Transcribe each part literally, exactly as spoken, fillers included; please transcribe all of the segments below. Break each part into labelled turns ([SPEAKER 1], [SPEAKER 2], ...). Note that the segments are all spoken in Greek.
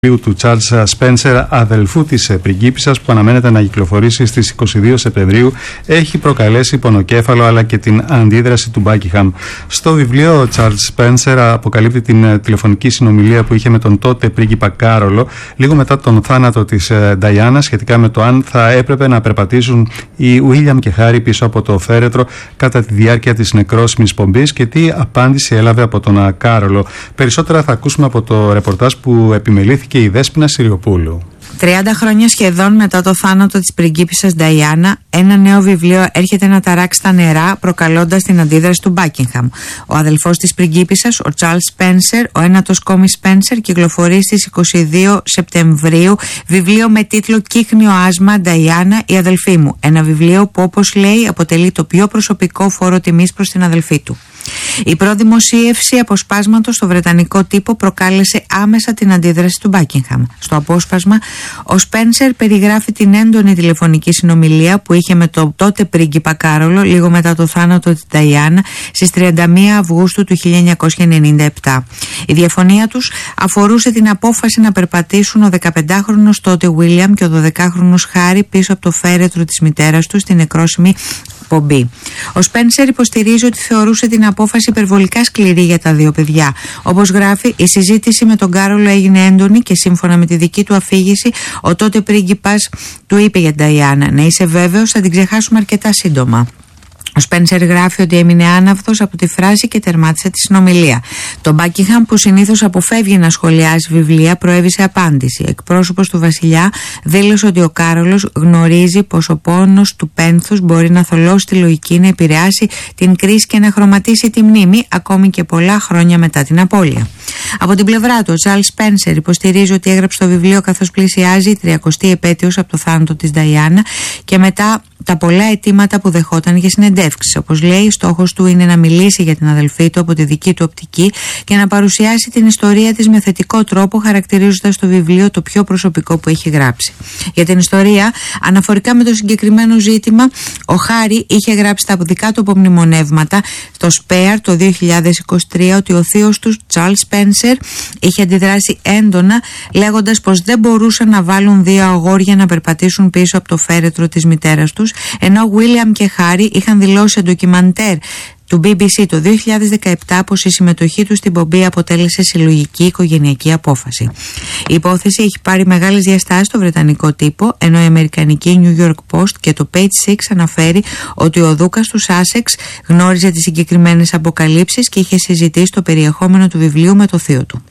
[SPEAKER 1] του Charles Spencer, αδελφού της πριγκίπισσας, που αναμένεται να κυκλοφορήσει στις είκοσι δύο Σεπτεμβρίου, έχει προκαλέσει πονοκέφαλο αλλά και την αντίδραση του Buckingham. Στο βιβλίο, ο Charles Spencer αποκαλύπτει την τηλεφωνική συνομιλία που είχε με τον τότε πρίγκιπα Κάρολο λίγο μετά τον θάνατο της Diana, σχετικά με το αν θα έπρεπε να περπατήσουν οι William και Harry πίσω από το φέρετρο κατά τη διάρκεια της νεκρόσιμης πομπής και τι απάντηση έλαβε από τον Κάρολο. Περισσότερα θα ακούσουμε από το ρεπορτάζ που επιμελήθηκε και η Δέσποινα Συριοπούλου.
[SPEAKER 2] τριάντα χρόνια σχεδόν μετά το θάνατο της πριγκίπισσας Νταϊάννα, ένα νέο βιβλίο έρχεται να ταράξει τα νερά, προκαλώντας την αντίδραση του Buckingham. Ο αδελφός της πριγκίπισσας, ο Charles Spencer, ο ένατος κόμι Spencer, κυκλοφορεί στις είκοσι δύο Σεπτεμβρίου βιβλίο με τίτλο «Κύκνιο άσμα, Νταϊάννα, η αδελφή μου». Ένα βιβλίο που, όπως λέει, αποτελεί το πιο προσωπικό φόρο τιμής προς την αδελφή του. Η προδημοσίευση αποσπάσματος στο βρετανικό τύπο προκάλεσε άμεσα την αντίδραση του Buckingham. Στο απόσπασμα, ο Σπένσερ περιγράφει την έντονη τηλεφωνική συνομιλία που είχε με τον τότε πρίγκιπα Κάρολο λίγο μετά το θάνατο της Νταϊάννα στις τριάντα μία Αυγούστου του χίλια εννιακόσια ενενήντα επτά. Η διαφωνία τους αφορούσε την απόφαση να περπατήσουν ο δεκαπεντάχρονος τότε William και ο δωδεκάχρονος Χάρι πίσω από το φέρετρο της μητέρας του στην νεκρόσιμη πομπή. Ο Σπένσερ υποστηρίζει ότι θεωρούσε την απόφαση υπερβολικά σκληρή για τα δύο παιδιά. Όπως γράφει, η συζήτηση με τον Κάρολο έγινε έντονη και σύμφωνα με τη δική του αφήγηση, ο τότε πρίγκιπας του είπε για την Νταϊάννα: «Να είσαι βέβαιος, θα την ξεχάσουμε αρκετά σύντομα». Ο Σπένσερ γράφει ότι έμεινε άναυδος από τη φράση και τερμάτισε τη συνομιλία. Το Buckingham, που συνήθως αποφεύγει να σχολιάζει βιβλία, προέβησε απάντηση. Εκπρόσωπος του βασιλιά δήλωσε ότι ο Κάρολος γνωρίζει πως ο πόνος του πένθους μπορεί να θολώσει τη λογική, να επηρεάσει την κρίση και να χρωματίσει τη μνήμη, ακόμη και πολλά χρόνια μετά την απώλεια. Από την πλευρά του, ο Charles Spencer υποστηρίζει ότι έγραψε το βιβλίο καθώς πλησιάζει η τριακοστή επέτειος από το θάνατο της Νταϊάννα και μετά τα πολλά αιτήματα που δεχόταν για συνεντεύξεις. Όπως λέει, στόχος του είναι να μιλήσει για την αδελφή του από τη δική του οπτική και να παρουσιάσει την ιστορία της με θετικό τρόπο, χαρακτηρίζοντας το βιβλίο το πιο προσωπικό που έχει γράψει. Για την ιστορία, αναφορικά με το συγκεκριμένο ζήτημα, ο Χάρι είχε γράψει τα δικά του απομνημονεύματα στο Σπέαρ το δύο χιλιάδες είκοσι τρία ότι ο θείος του, Charles Spencer, είχε αντιδράσει έντονα, λέγοντας πως δεν μπορούσαν να βάλουν δύο αγόρια να περπατήσουν πίσω από το φέρετρο της μητέρας τους, ενώ William και Harry είχαν δηλώσει σε ντοκιμαντέρ του μπι μπι σι το δύο χιλιάδες δεκαεπτά πως η συμμετοχή τους στην πομπή αποτέλεσε συλλογική οικογενειακή απόφαση. Η υπόθεση έχει πάρει μεγάλες διαστάσεις στο βρετανικό τύπο, ενώ η αμερικανική New York Post και το Page Six αναφέρει ότι ο δούκας του Σάσεξ γνώριζε τις συγκεκριμένες αποκαλύψεις και είχε συζητήσει το περιεχόμενο του βιβλίου με το θείο του.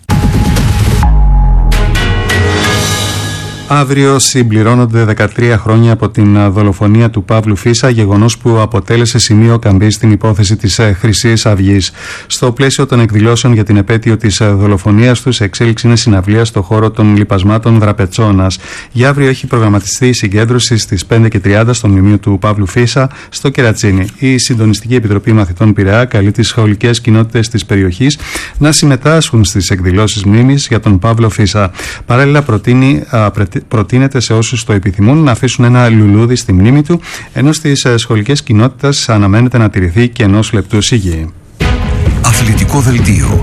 [SPEAKER 1] Αύριο συμπληρώνονται δεκατρία χρόνια από την δολοφονία του Παύλου Φίσα, γεγονός που αποτέλεσε σημείο καμπής στην υπόθεση της Χρυσής Αυγής. Στο πλαίσιο των εκδηλώσεων για την επέτειο της δολοφονίας του, σε εξέλιξη είναι συναυλία στο χώρο των λιπασμάτων Δραπετσώνας. Για αύριο έχει προγραμματιστεί η συγκέντρωση στις πέντε και τριάντα στο μνημείο του Παύλου Φίσα στο Κερατσίνι. Η Συντονιστική Επιτροπή Μαθητών Πειραιά καλεί τις σχολικές κοινότητες της περιοχής να συμμετάσχουν στις εκδηλώσεις μνήμης για τον Παύλο Φίσα. Παράλληλα, προτείνει προτείνεται σε όσους το επιθυμούν να αφήσουν ένα λουλούδι στη μνήμη του, ενώ στις σχολικές κοινότητες αναμένεται να τηρηθεί και ενός λεπτού σιγή.
[SPEAKER 3] Αθλητικό δελτίο.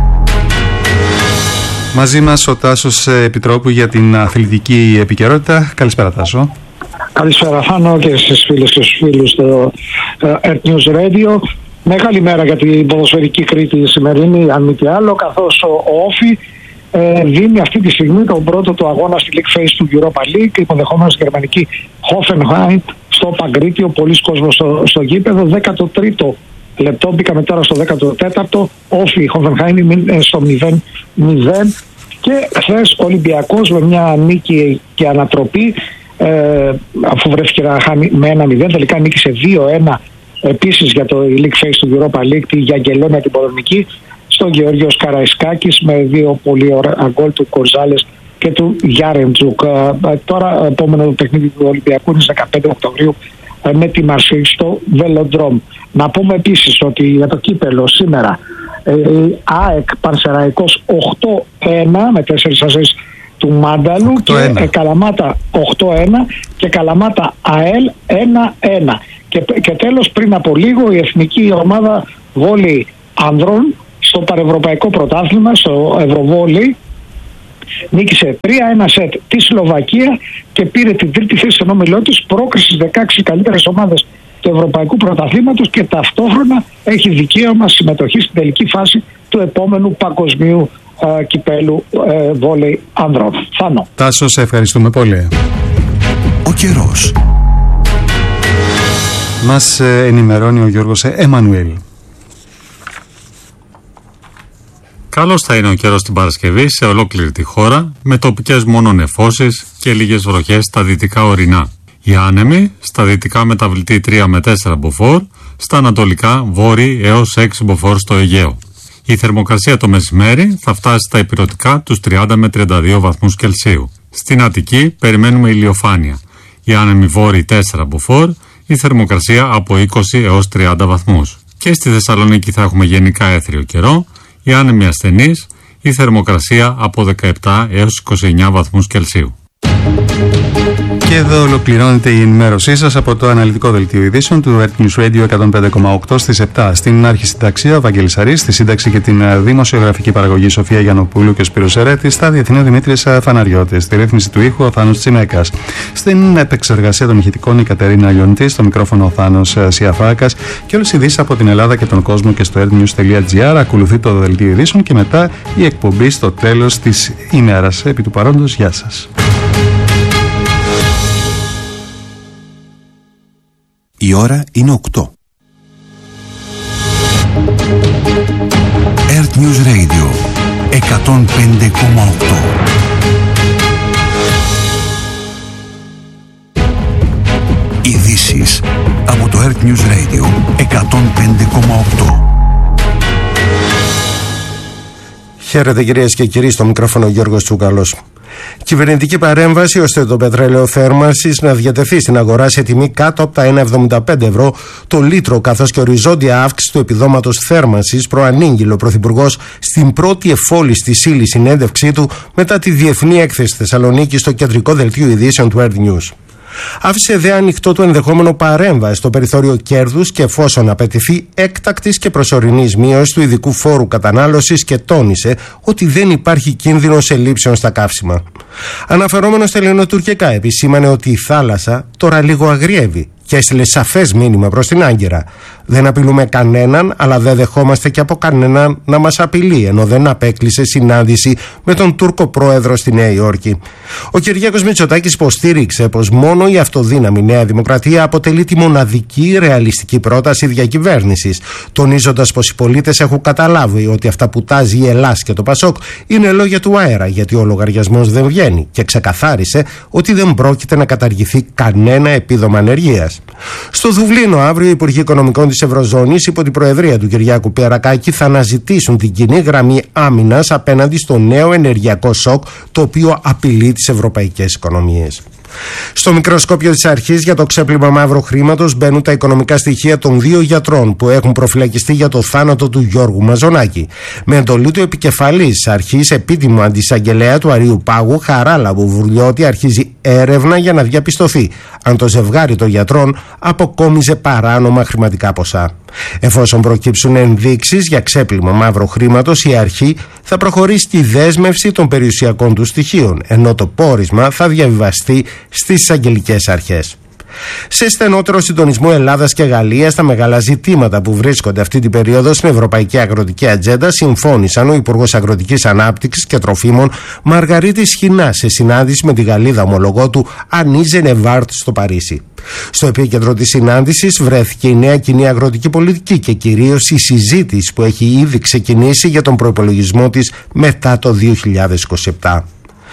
[SPEAKER 1] Μαζί μας ο Τάσος Επιτρόπου για την αθλητική επικαιρότητα. Καλησπέρα, Τάσο.
[SPEAKER 4] Καλησπέρα, Θάνο, και στις φίλες και στους φίλους στο Earth News Radio. Μεγάλη μέρα για την ποδοσφαιρική Κρήτη σημερινή, αν μη τι άλλο, καθώς ο Όφι Ε, δίνει αυτή τη στιγμή τον πρώτο του αγώνα στη League Phase του Europa League, υποδεχόμενος τη γερμανική Hoffenheim στο Παγκρίτιο. Πολλοί κόσμος στο, στο γήπεδο. δέκατο τρίτο λεπτό, μπήκαμε τώρα στο δέκατο τέταρτο. Όφι Hoffenheim στο μηδέν μηδέν. Και χθες ο Ολυμπιακός με μια νίκη και ανατροπή, ε, αφού βρέθηκε να χάνει με ένα μηδέν, τελικά νίκησε δύο ένα επίσης για το League Phase του Europa League, τη Γιαγγελόνια την Πολωνική, στον Γεώργιος Καραϊσκάκης με δύο πολύ ωραία γκολ του Κορζάλες και του Γιάρεντζουκ. Ε, τώρα, επόμενο παιχνίδι του Ολυμπιακού είναι στις δεκαπέντε Οκτωβρίου ε, με τη Μαρσίλ στο Βελοντρόμ. Να πούμε επίσης ότι για το κύπελο σήμερα ε, ΑΕΚ Πανσεραϊκός οκτώ ένα με τέσσερις ασίς του Μάνταλου και ε, Καλαμάτα οκτώ ένα και Καλαμάτα ΑΕΛ ένα ένα. Και, και τέλος, πριν από λίγο, η εθνική ομάδα βόλεϊ ανδρών στο παρευρωπαϊκό πρωτάθλημα, στο Ευρωβόλεϊ, Νίκησε τρία ένα σετ τη Σλοβακία και πήρε την τρίτη θέση στον όμιλό της, πρόκριση στις δεκαέξι καλύτερες ομάδες του Ευρωπαϊκού Πρωταθλήματος και ταυτόχρονα έχει δικαίωμα συμμετοχή στην τελική φάση του επόμενου παγκοσμίου ε, κυπέλου ε, βόλεϊ ανδρών. Θάνο.
[SPEAKER 1] Τάσο, σε ευχαριστούμε πολύ.
[SPEAKER 3] Ο καιρός.
[SPEAKER 1] Μας ενημερώνει ο Γιώργος Εμμανουέλ.
[SPEAKER 5] Καλώς θα είναι ο καιρός την Παρασκευή σε ολόκληρη τη χώρα, με τοπικές μόνο νεφώσεις και λίγες βροχές στα δυτικά ορεινά. Οι άνεμοι στα δυτικά μεταβλητή τρία με τέσσερα μποφόρ, στα ανατολικά βόρειοι έως έξι μποφόρ στο Αιγαίο. Η θερμοκρασία το μεσημέρι θα φτάσει στα ηπειρωτικά τους τριάντα με τριάντα δύο βαθμούς Κελσίου. Στην Αττική περιμένουμε ηλιοφάνεια. Οι άνεμοι βόρειοι τέσσερα μποφόρ, η θερμοκρασία από είκοσι έως τριάντα βαθμούς. Και στη Θεσσαλονίκη θα έχουμε γενικά έθριο καιρό, οι άνεμοι ασθενείς, η θερμοκρασία από δεκαεπτά έως είκοσι εννέα βαθμούς Κελσίου.
[SPEAKER 1] Και εδώ ολοκληρώνεται η ενημέρωσή σας από το αναλυτικό δελτίο ειδήσεων του Earth News Radio εκατόν πέντε κόμμα οκτώ στις επτά. Στην αρχισυνταξία ο Βαγγέλης Αρής, στη σύνταξη και την δημοσιογραφική παραγωγή Σοφία Γιαννοπούλου και ο Σπύρος Ερέτης, στα διεθνή ο Δημήτρης Φαναριώτης, στη ρύθμιση του ήχου ο Θάνος Τσιμέκας, στην επεξεργασία των ηχητικών η Κατερίνα Λιοντή, στο μικρόφωνο ο Θάνος Σιαφάκας και όλες οι ειδήσεις από την Ελλάδα και τον κόσμο και στο earthnews.gr. Ακολουθεί το δελτίο ειδήσεων και μετά η εκπομπή στο τέλος της ημέρας. Επί του παρόντος, γεια σας.
[SPEAKER 3] Η ώρα είναι οκτώ. Earth News Radio εκατόν πέντε κόμμα οκτώ. Ειδήσεις από το Earth News Radio εκατόν πέντε κόμμα οκτώ.
[SPEAKER 6] Χαίρετε κυρίες και κύριοι, στο μικρόφωνο Γιώργος Τσουκαλός. Κυβερνητική παρέμβαση ώστε το πετρέλαιο θέρμανσης να διατεθεί στην αγορά σε τιμή κάτω από τα ένα κόμμα εβδομήντα πέντε ευρώ το λίτρο, καθώς και οριζόντια αύξηση του επιδόματος θέρμανσης, προανήγγειλε ο Πρωθυπουργός στην πρώτη εφόλης της ύλης συνέντευξή του μετά τη Διεθνή Έκθεση Θεσσαλονίκη στο κεντρικό δελτίο ειδήσεων του Earth News. Άφησε δε ανοιχτό το ενδεχόμενο παρέμβαση στο περιθώριο κέρδους και εφόσον απαιτηθεί έκτακτης και προσωρινής μείωση του ειδικού φόρου κατανάλωσης και τόνισε ότι δεν υπάρχει κίνδυνος ελλείψεων στα καύσιμα. Αναφερόμενος στα ελληνοτουρκικά, επισήμανε ότι η θάλασσα τώρα λίγο αγριεύει και έστειλε σαφές μήνυμα προς την Άγκυρα. Δεν απειλούμε κανέναν, αλλά δεν δεχόμαστε και από κανέναν να μας απειλεί, ενώ δεν απέκλεισε συνάντηση με τον Τούρκο πρόεδρο στη Νέα Υόρκη. Ο Κυριάκος Μητσοτάκης υποστήριξε πως μόνο η αυτοδύναμη Νέα Δημοκρατία αποτελεί τη μοναδική ρεαλιστική πρόταση διακυβέρνησης, τονίζοντας πως οι πολίτες έχουν καταλάβει ότι αυτά που τάζει η Ελλάς και το Πασόκ είναι λόγια του αέρα, γιατί ο λογαριασμός δεν βγαίνει, και ξεκαθάρισε ότι δεν πρόκειται να καταργηθεί κανένα επίδομα ανεργίας. Στο Δουβλίνο αύριο οι Υπουργοί Οικονομικών της Ευρωζώνης υπό την προεδρία του Κυριάκου Πιερακάκη θα αναζητήσουν την κοινή γραμμή άμυνας απέναντι στο νέο ενεργειακό σοκ το οποίο απειλεί τις ευρωπαϊκές οικονομίες. Στο μικροσκόπιο της αρχής για το ξέπλυμα μαύρου χρήματος μπαίνουν τα οικονομικά στοιχεία των δύο γιατρών που έχουν προφυλακιστεί για το θάνατο του Γιώργου Μαζονάκη. Με εντολή του επικεφαλής αρχής επίτιμου αντισαγγελέα του Αρείου Πάγου, Χαράλαμπου Βουρλιώτη, αρχίζει έρευνα για να διαπιστωθεί αν το ζευγάρι των γιατρών αποκόμιζε παράνομα χρηματικά ποσά. Εφόσον προκύψουν ενδείξεις για ξέπλυμα μαύρου χρήματος, η αρχή θα προχωρήσει στη δέσμευση των περιουσιακών του στοιχείων, ενώ το πόρισμα θα διαβιβαστεί στις εισαγγελικές αρχές. Σε στενότερο συντονισμό Ελλάδας και Γαλλίας, τα μεγάλα ζητήματα που βρίσκονται αυτή την περίοδο στην Ευρωπαϊκή Αγροτική Ατζέντα συμφώνησαν ο Υπουργός Αγροτικής Ανάπτυξης και Τροφίμων Μαργαρίτης Σχοινά σε συνάντηση με τη Γαλλίδα ομολογό του Ανή Ζενεβάρτ στο Παρίσι. Στο επίκεντρο της συνάντησης βρέθηκε η νέα κοινή αγροτική πολιτική και κυρίως η συζήτηση που έχει ήδη ξεκινήσει για τον προϋπολογισμό της μετά το δύο χιλιάδες είκοσι επτά.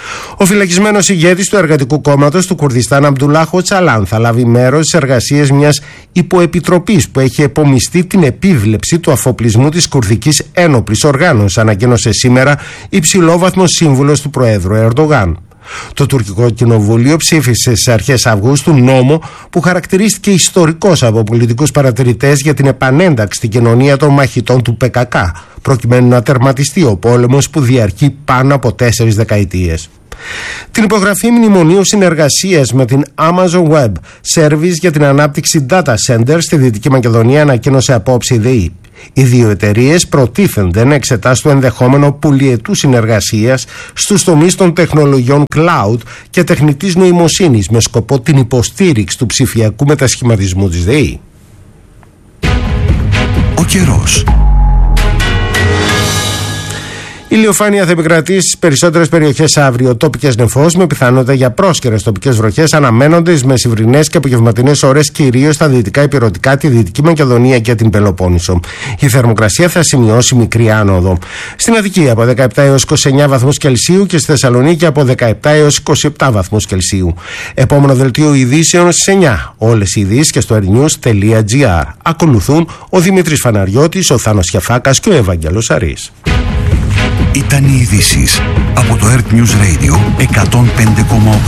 [SPEAKER 6] Ο φυλακισμένος ηγέτης του Εργατικού Κόμματος του Κουρδιστάν Αμπντουλάχ Οτσαλάν θα λάβει μέρος στις εργασίες μιας υποεπιτροπής που έχει επομιστεί την επίβλεψη του αφοπλισμού της κουρδικής ένοπλης οργάνωσης, ανακοίνωσε σήμερα υψηλόβαθμος σύμβουλος του Προέδρου Ερντογάν. Το τουρκικό κοινοβούλιο ψήφισε στις αρχές Αυγούστου νόμο που χαρακτηρίστηκε ιστορικός από πολιτικούς παρατηρητές για την επανένταξη στην κοινωνία των μαχητών του Πε Κα Κα, προκειμένου να τερματιστεί ο πόλεμος που διαρκεί πάνω από τέσσερις δεκαετίες. Την υπογραφή μνημονίου συνεργασίας με την Amazon Web Service για την ανάπτυξη data center στη Δυτική Μακεδονία ανακοίνωσε απόψε η ΔΕΗ. Οι δύο εταιρείες προτίθενται να εξετάσουν το ενδεχόμενο πολυετούς συνεργασίας στους τομείς των τεχνολογιών cloud και τεχνητής νοημοσύνης με σκοπό την υποστήριξη του ψηφιακού μετασχηματισμού της ΔΕΗ.
[SPEAKER 3] Ο καιρός.
[SPEAKER 6] Η ηλιοφάνεια θα επικρατήσει στις περισσότερες περιοχές αύριο. Τόπικες νεφώσεις με πιθανότητα για πρόσκαιρες τοπικές βροχές αναμένονται στις μεσημβρινές και απογευματινές ώρες, κυρίως στα δυτικά ηπειρωτικά, τη Δυτική Μακεδονία και την Πελοπόννησο. Η θερμοκρασία θα σημειώσει μικρή άνοδο. Στην Αττική από δεκαεπτά έως είκοσι εννέα βαθμούς Κελσίου και στη Θεσσαλονίκη από δεκαεπτά έως είκοσι επτά βαθμούς Κελσίου. Επόμενο δελτίο ειδήσεων στις εννιά. Όλες οι ειδήσεις και στο airnews τελεία gr. Ακολουθούν ο Δημήτρης Φαναριώτης, ο Θάνος Κιαφάκας και ο Ευάγγελος Αρής.
[SPEAKER 3] Ήταν οι ειδήσεις από το Earth News Radio εκατόν πέντε κόμμα οκτώ.